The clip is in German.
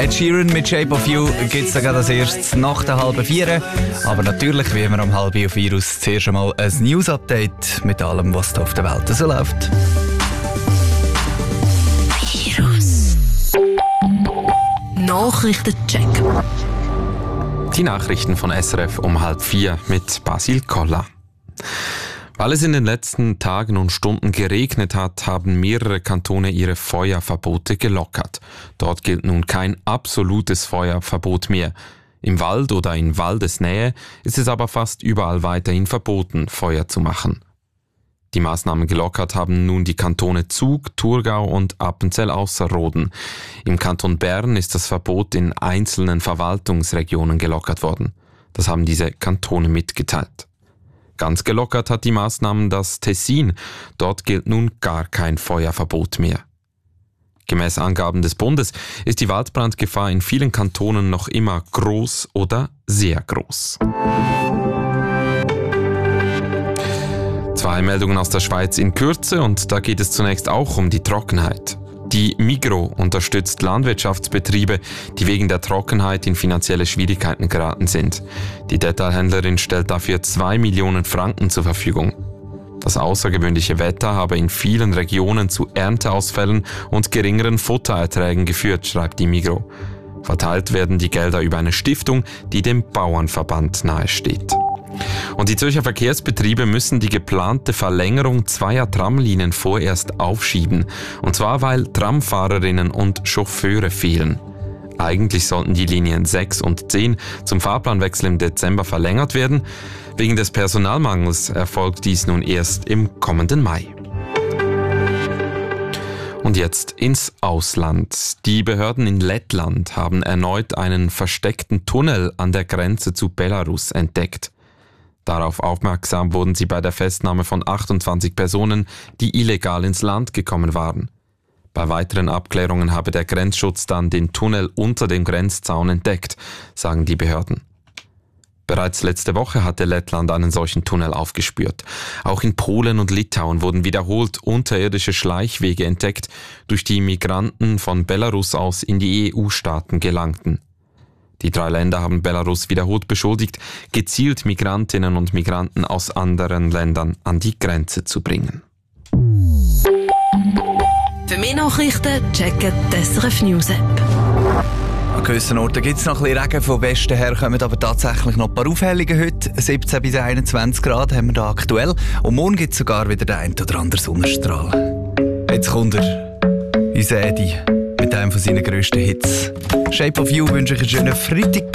Ed Sheeran mit Shape of You gibt es da gerade als erstes nach der 3:30. Aber natürlich, wie immer um 3:30 aus, zuerst einmal ein News-Update mit allem, was da auf der Welt so läuft. Virus Nachrichtencheck. Die Nachrichten von SRF um 3:30 mit Basil Koller. Weil es in den letzten Tagen und Stunden geregnet hat, haben mehrere Kantone ihre Feuerverbote gelockert. Dort gilt nun kein absolutes Feuerverbot mehr. Im Wald oder in Waldesnähe ist es aber fast überall weiterhin verboten, Feuer zu machen. Die Maßnahmen gelockert haben nun die Kantone Zug, Thurgau und Appenzell-Ausserrhoden. Im Kanton Bern ist das Verbot in einzelnen Verwaltungsregionen gelockert worden. Das haben diese Kantone mitgeteilt. Ganz gelockert hat die Maßnahmen das Tessin. Dort gilt nun gar kein Feuerverbot mehr. Gemäß Angaben des Bundes ist die Waldbrandgefahr in vielen Kantonen noch immer groß oder sehr groß. 2 Meldungen aus der Schweiz in Kürze und da geht es zunächst auch um die Trockenheit. Die Migro unterstützt Landwirtschaftsbetriebe, die wegen der Trockenheit in finanzielle Schwierigkeiten geraten sind. Die Detailhändlerin stellt dafür 2 Millionen Franken zur Verfügung. Das außergewöhnliche Wetter habe in vielen Regionen zu Ernteausfällen und geringeren Futtererträgen geführt, schreibt die Migro. Verteilt werden die Gelder über eine Stiftung, die dem Bauernverband nahesteht. Und die Zürcher Verkehrsbetriebe müssen die geplante Verlängerung 2 Tramlinien vorerst aufschieben. Und zwar, weil Tramfahrerinnen und Chauffeure fehlen. Eigentlich sollten die Linien 6 und 10 zum Fahrplanwechsel im Dezember verlängert werden. Wegen des Personalmangels erfolgt dies nun erst im kommenden Mai. Und jetzt ins Ausland. Die Behörden in Lettland haben erneut einen versteckten Tunnel an der Grenze zu Belarus entdeckt. Darauf aufmerksam wurden sie bei der Festnahme von 28 Personen, die illegal ins Land gekommen waren. Bei weiteren Abklärungen habe der Grenzschutz dann den Tunnel unter dem Grenzzaun entdeckt, sagen die Behörden. Bereits letzte Woche hatte Lettland einen solchen Tunnel aufgespürt. Auch in Polen und Litauen wurden wiederholt unterirdische Schleichwege entdeckt, durch die Migranten von Belarus aus in die EU-Staaten gelangten. Die 3 Länder haben Belarus wiederholt beschuldigt, gezielt Migrantinnen und Migranten aus anderen Ländern an die Grenze zu bringen. Für mehr Nachrichten checken die SRF News App. An gewissen Orten gibt es noch ein bisschen Regen. Von Westen her kommen aber tatsächlich noch ein paar Aufhellungen heute. 17 bis 21 Grad haben wir da aktuell. Und morgen gibt es sogar wieder den einen oder anderen Sonnenstrahl. Jetzt kommt unser Eddie mit einem von seinen grössten Hits. Shape of You wünsche ich einen schönen Freitag.